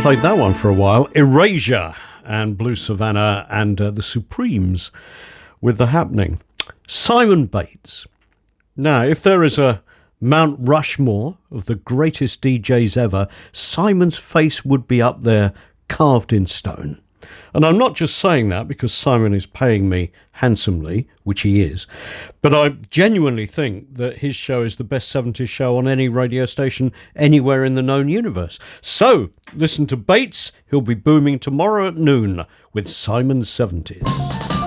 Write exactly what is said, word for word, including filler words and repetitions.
played that one for a while. Erasure and Blue Savannah and uh, the Supremes with The Happening. Simon Bates. Now, if there is a Mount Rushmore of the greatest D Js ever, Simon's face would be up there, carved in stone. And I'm not just saying that because Simon is paying me handsomely, which he is, but I genuinely think that his show is the best seventies show on any radio station anywhere in the known universe. So, listen to Bates. He'll be booming tomorrow at noon with Simon's seventies.